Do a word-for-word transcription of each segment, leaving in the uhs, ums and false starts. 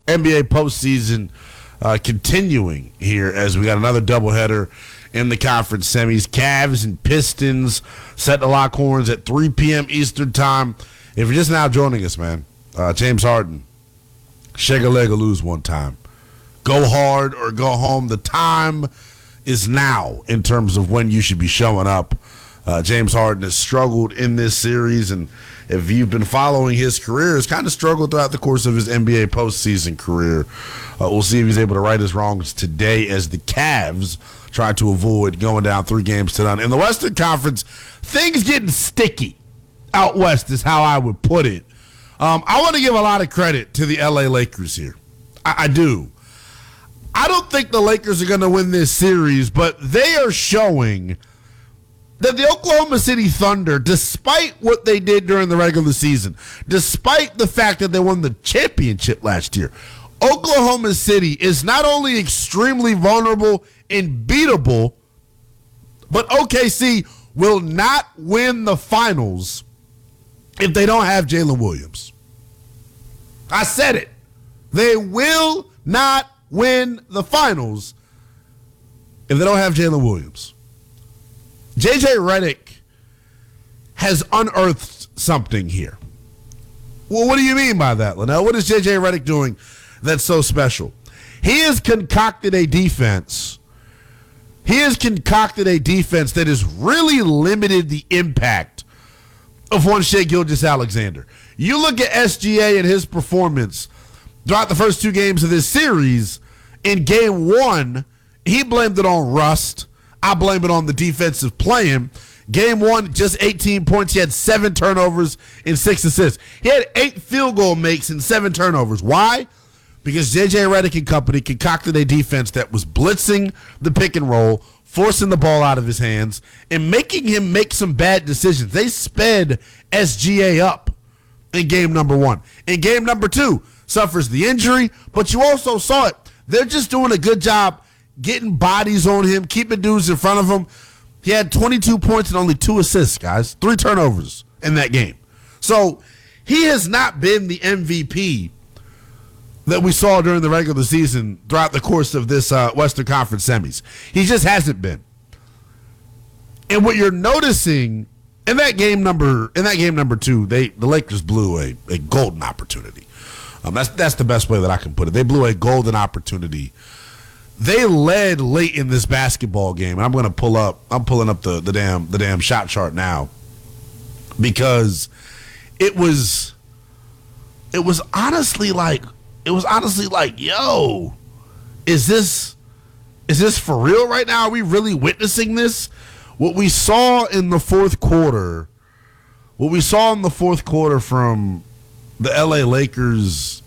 N B A postseason uh, continuing here as we got another doubleheader in the conference semis. Cavs and Pistons set to lock horns at three p.m. Eastern time. If you're just now joining us, man, uh, James Harden, shake a leg or lose one time. Go hard or go home. The time is now in terms of when you should be showing up. Uh, James Harden has struggled in this series, and if you've been following his career, has kind of struggled throughout the course of his N B A postseason career. Uh, we'll see if he's able to right his wrongs today as the Cavs try to avoid going down three games to none. In the Western Conference, things getting sticky out west is how I would put it. Um, I want to give a lot of credit to the L A Lakers here. I, I do. I don't think the Lakers are going to win this series, but they are showing that the Oklahoma City Thunder, despite what they did during the regular season, despite the fact that they won the championship last year, Oklahoma City is not only extremely vulnerable and beatable, but O K C will not win the finals if they don't have Jalen Williams. I said it. They will not win the finals if they don't have Jalen Williams. J J Redick has unearthed something here. Well, what do you mean by that, Linnell? What is J J Redick doing that's so special? He has concocted a defense. He has concocted a defense that has really limited the impact of one Shai Gilgeous-Alexander. You look at S G A and his performance throughout the first two games of this series. In game one, he blamed it on rust. I blame it on the defensive playing. Game one, just eighteen points. He had seven turnovers and six assists. He had eight field goal makes and seven turnovers. Why? Because J J Redick and company concocted a defense that was blitzing the pick and roll, forcing the ball out of his hands, and making him make some bad decisions. They sped S G A up in game number one. In game number two, suffers the injury, but you also saw it. They're just doing a good job getting bodies on him, keeping dudes in front of him. He had twenty-two points and only two assists, guys. Three turnovers in that game. So he has not been the M V P that we saw during the regular season throughout the course of this uh, Western Conference semis. He just hasn't been. And what you're noticing in that game number in that game number two, they the Lakers blew a, a golden opportunity. Um, that's that's the best way that I can put it. They blew a golden opportunity. They led late in this basketball game, and I'm going to pull up. I'm pulling up the the damn the damn shot chart now because it was it was honestly like it was honestly like, yo, is this is this for real right now? Are we really witnessing this? What we saw in the fourth quarter, what we saw in the fourth quarter from the L A Lakers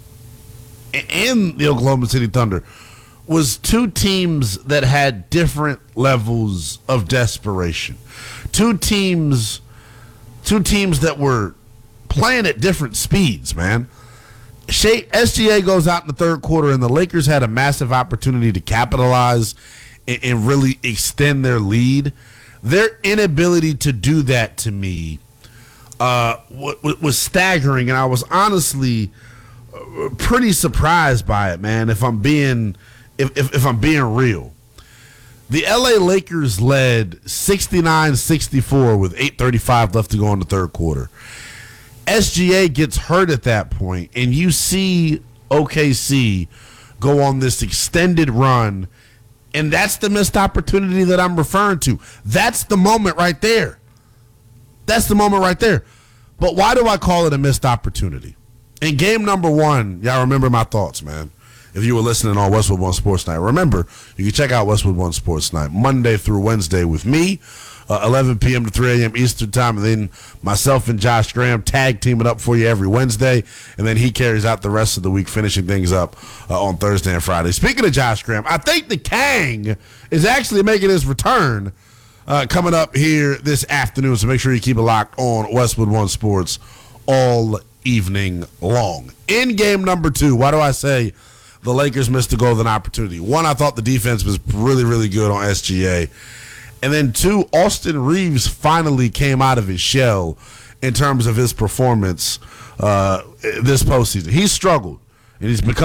and the Oklahoma City Thunder was two teams that had different levels of desperation. Two teams, two teams that were playing at different speeds, man. S G A goes out in the third quarter, and the Lakers had a massive opportunity to capitalize and, and really extend their lead. Their inability to do that, to me, uh, w- w- was staggering, and I was honestly uh, pretty surprised by it, man. If I'm being If, if if I'm being real, the L A Lakers led sixty-nine sixty-four with eight thirty-five left to go in the third quarter. S G A gets hurt at that point, and you see O K C go on this extended run, and that's the missed opportunity that I'm referring to. That's the moment right there. That's the moment right there. But why do I call it a missed opportunity? In game number one, y'all remember my thoughts, man. If you were listening on Westwood One Sports Night, remember, you can check out Westwood One Sports Night Monday through Wednesday with me, uh, eleven p.m. to three a.m. Eastern time, and then myself and Josh Graham tag teaming up for you every Wednesday, and then he carries out the rest of the week, finishing things up uh, on Thursday and Friday. Speaking of Josh Graham, I think the Kang is actually making his return uh, coming up here this afternoon, so make sure you keep it locked on Westwood One Sports all evening long. In game number two, why do I say the Lakers missed a golden opportunity? One, I thought the defense was really, really good on S G A. And then two, Austin Reeves finally came out of his shell in terms of his performance uh, this postseason. He struggled, and he's become